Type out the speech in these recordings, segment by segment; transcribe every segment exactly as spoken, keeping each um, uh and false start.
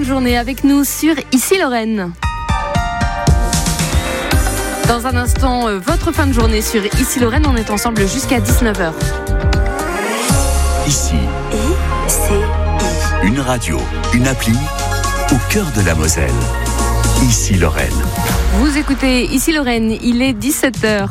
de journée avec nous sur Ici Lorraine. Dans un instant, votre fin de journée sur Ici Lorraine, on est ensemble jusqu'à dix-neuf heures. Ici, I C I. Une radio, une appli au cœur de la Moselle. Ici Lorraine. Vous écoutez Ici Lorraine, il est dix-sept heures.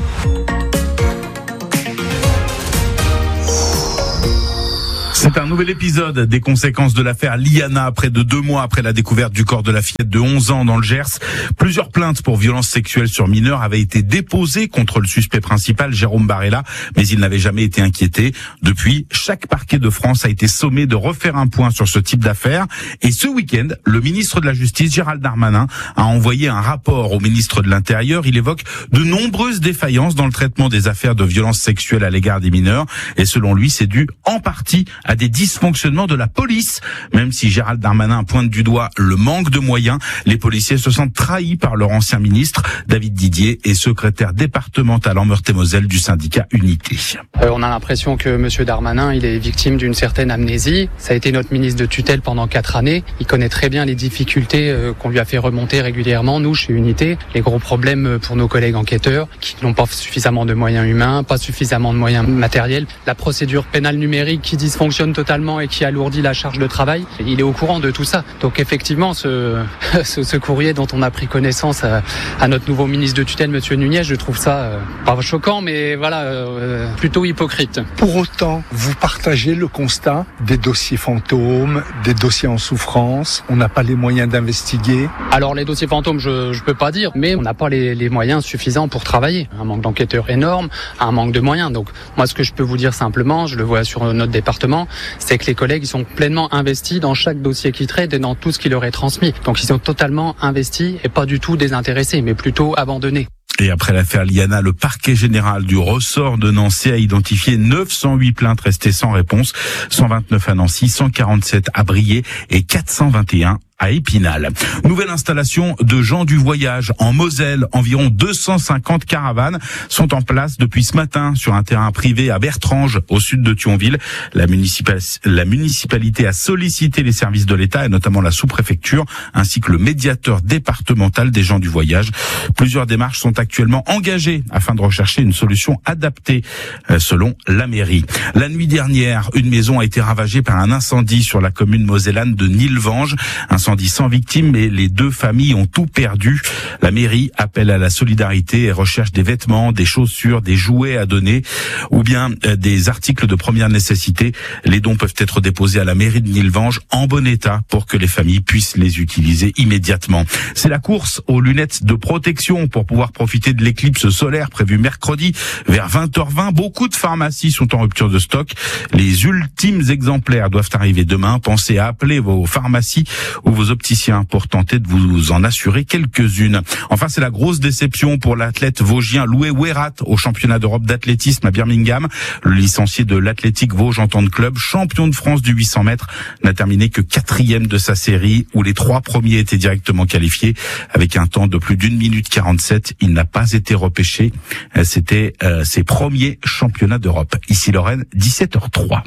C'est un nouvel épisode des conséquences de l'affaire Liana. Près de deux mois après la découverte du corps de la fillette de onze ans dans le Gers, plusieurs plaintes pour violences sexuelles sur mineurs avaient été déposées contre le suspect principal, Jérôme Barella, mais il n'avait jamais été inquiété. Depuis, chaque parquet de France a été sommé de refaire un point sur ce type d'affaires. Et ce week-end, le ministre de la Justice, Gérald Darmanin, a envoyé un rapport au ministre de l'Intérieur. Il évoque de nombreuses défaillances dans le traitement des affaires de violences sexuelles à l'égard des mineurs. Et selon lui, c'est dû en partie à des dysfonctionnements de la police. Même si Gérald Darmanin pointe du doigt le manque de moyens, les policiers se sentent trahis par leur ancien ministre. David Didier est secrétaire départemental en Meurthe-et-Moselle du syndicat Unité. Euh, on a l'impression que Monsieur Darmanin, il est victime d'une certaine amnésie. Ça a été notre ministre de tutelle pendant quatre années. Il connaît très bien les difficultés euh, qu'on lui a fait remonter régulièrement, nous, chez Unité. Les gros problèmes pour nos collègues enquêteurs qui n'ont pas suffisamment de moyens humains, pas suffisamment de moyens matériels. La procédure pénale numérique qui dysfonctionne totalement et qui alourdit la charge de travail. Il est au courant de tout ça. Donc effectivement, ce, ce, ce courrier dont on a pris connaissance à, à notre nouveau ministre de tutelle, Monsieur Nunez, je trouve ça euh, pas choquant, mais voilà, euh, plutôt hypocrite. Pour autant, vous partagez le constat des dossiers fantômes, des dossiers en souffrance. On n'a pas les moyens d'investiguer. Alors les dossiers fantômes, je, je peux pas dire, mais on n'a pas les, les moyens suffisants pour travailler. Un manque d'enquêteurs énorme, un manque de moyens. Donc moi, ce que je peux vous dire simplement, je le vois sur notre département, c'est que les collègues ils sont pleinement investis dans chaque dossier qu'ils traitent et dans tout ce qui leur est transmis. Donc ils sont totalement investis et pas du tout désintéressés, mais plutôt abandonnés. Et après l'affaire Liana, le parquet général du ressort de Nancy a identifié neuf cent huit plaintes restées sans réponse, cent vingt-neuf à Nancy, cent quarante-sept à Briey et quatre cent vingt et un à Épinal. Nouvelle installation de gens du voyage en Moselle. Environ deux cent cinquante caravanes sont en place depuis ce matin sur un terrain privé à Bertrange, au sud de Thionville. La, municipal... la municipalité a sollicité les services de l'État et notamment la sous-préfecture ainsi que le médiateur départemental des gens du voyage. Plusieurs démarches sont actuellement engagées afin de rechercher une solution adaptée selon la mairie. La nuit dernière, une maison a été ravagée par un incendie sur la commune mosellane de Nilvange. Incendie sans victimes, mais les deux familles ont tout perdu. La mairie appelle à la solidarité et recherche des vêtements, des chaussures, des jouets à donner ou bien des articles de première nécessité. Les dons peuvent être déposés à la mairie de Nilvange en bon état pour que les familles puissent les utiliser immédiatement. C'est la course aux lunettes de protection pour pouvoir profiter de l'éclipse solaire prévue mercredi vers vingt heures vingt. Beaucoup de pharmacies sont en rupture de stock. Les ultimes exemplaires doivent arriver demain. Pensez à appeler vos pharmacies ou vos opticiens pour tenter de vous en assurer quelques-unes. Enfin, c'est la grosse déception pour l'athlète vosgien Loué Ouérat au championnat d'Europe d'athlétisme à Birmingham. Le licencié de l'Athletic Vosges Entente Club, champion de France du huit cents mètres, n'a terminé que quatrième de sa série où les trois premiers étaient directement qualifiés. Avec un temps de plus d'une minute quarante-sept, il n'a pas été repêché. C'était euh, ses premiers championnats d'Europe. Ici Lorraine, dix-sept heures trois.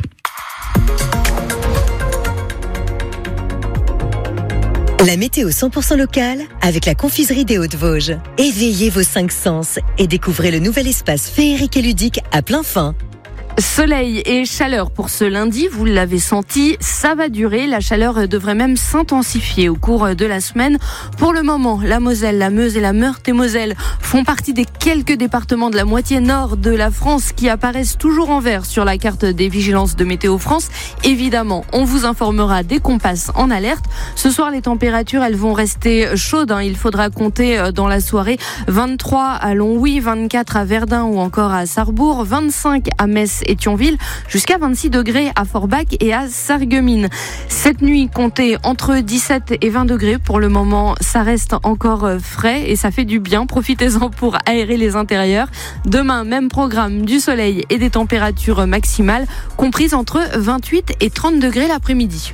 La météo cent pour cent locale avec la confiserie des Hauts-de-Vosges. Éveillez vos cinq sens et découvrez le nouvel espace féerique et ludique à plein fin. Soleil et chaleur pour ce lundi, vous l'avez senti, ça va durer. La chaleur devrait même s'intensifier au cours de la semaine. Pour le moment, la Moselle, la Meuse et la Meurthe-et-Moselle font partie des quelques départements de la moitié nord de la France qui apparaissent toujours en vert sur la carte des vigilances de Météo France. Évidemment, on vous informera dès qu'on passe en alerte. Ce soir, les températures, elles vont rester chaudes. Hein. Il faudra compter dans la soirée vingt-trois à Longwy, vingt-quatre à Verdun ou encore à Sarrebourg, vingt-cinq à Metz et Thionville, jusqu'à vingt-six degrés à Forbach et à Sarreguemines. Cette nuit, comptez entre dix-sept et vingt degrés. Pour le moment, ça reste encore frais et ça fait du bien. Profitez-en pour aérer les intérieurs. Demain, même programme, du soleil et des températures maximales comprises entre vingt-huit et trente degrés l'après-midi.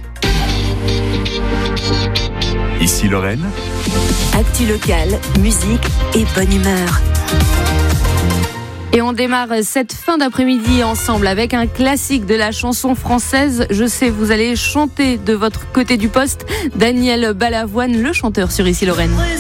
Ici Lorraine. Actu locale, musique et bonne humeur. Et on démarre cette fin d'après-midi ensemble avec un classique de la chanson française. Je sais, vous allez chanter de votre côté du poste. Daniel Balavoine, le chanteur sur Ici Lorraine.